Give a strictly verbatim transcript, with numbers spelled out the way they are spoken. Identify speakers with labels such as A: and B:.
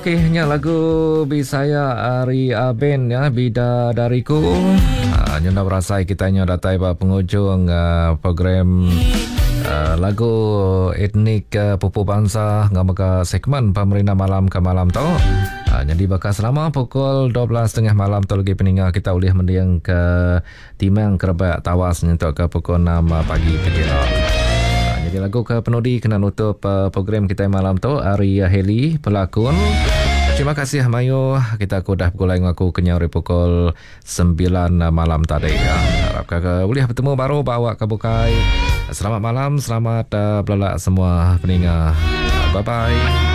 A: Okey, nya lagu Bisaya Ari Aben ya, Bidadariku. Ah, nya berasai kita nya datai ba penghujung uh, program uh, lagu etnik uh, pupu bangsa ngamaka segmen pemerintah malam ke malam tu. Uh, jadi bakal selama pukul dua belas tiga puluh malam tu lagi peninggal kita boleh mendiang ke Timang Kerebak Tawas untuk ke pukul enam pagi pagi. Jadi lagu ke penudi kena nutup uh, program kita malam tu Ari Heli pelakon. Terima kasih Mayu. Kita aku dah pukul lain aku kenyang pukul sembilan malam tadi ya. Harap kakak boleh bertemu baru bawa ke bukai. Selamat malam, selamat uh, belak semua peninggal. Bye bye.